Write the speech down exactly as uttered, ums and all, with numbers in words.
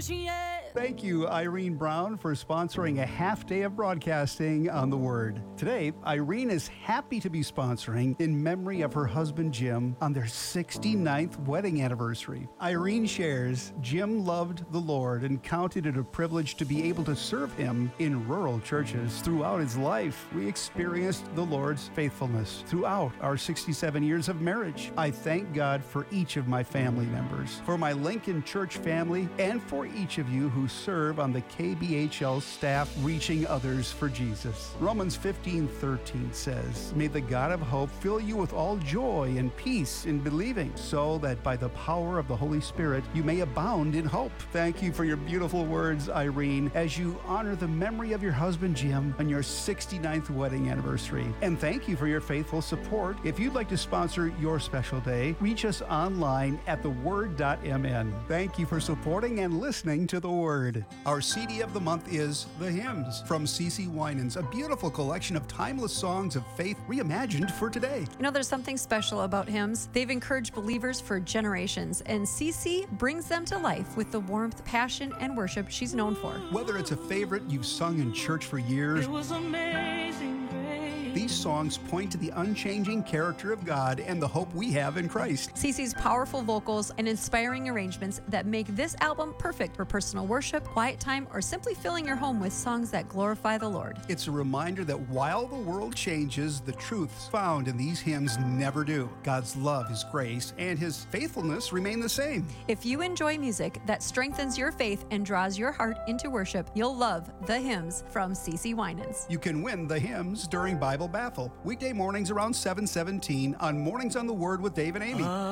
appreciate. Thank you, Irene Brown, for sponsoring a half day of broadcasting on The Word. Today, Irene is happy to be sponsoring in memory of her husband, Jim, on their sixty-ninth wedding anniversary. Irene shares, Jim loved the Lord and counted it a privilege to be able to serve him in rural churches. Throughout his life, we experienced the Lord's faithfulness throughout our sixty-seven years of marriage. I thank God for each of my family members, for my Lincoln Church family, and for each of you who serve on the K B H L staff reaching others for Jesus. Romans fifteen thirteen says, May the God of hope fill you with all joy and peace in believing, so that by the power of the Holy Spirit you may abound in hope. Thank you for your beautiful words, Irene, as you honor the memory of your husband, Jim, on your sixty-ninth wedding anniversary. And thank you for your faithful support. If you'd like to sponsor your special day, reach us online at the word dot m n. Thank you for supporting and listening to The Word. Our C D of the month is The Hymns from CeCe Winans, a beautiful collection of timeless songs of faith reimagined for today. You know, there's something special about hymns. They've encouraged believers for generations, and CeCe brings them to life with the warmth, passion, and worship she's known for. Whether it's a favorite you've sung in church for years, It was amazing grace. these songs point to the unchanging character of God and the hope we have in Christ. CeCe's powerful vocals and inspiring arrangements that make this album perfect for personal worship, quiet time, or simply filling your home with songs that glorify the Lord. It's a reminder that while the world changes, the truths found in these hymns never do. God's love, His grace, and His faithfulness remain the same. If you enjoy music that strengthens your faith and draws your heart into worship, you'll love The Hymns from CeCe Winans. You can win the hymns during Bible Baffle, weekday mornings around seven seventeen on Mornings on the Word with Dave and Amy.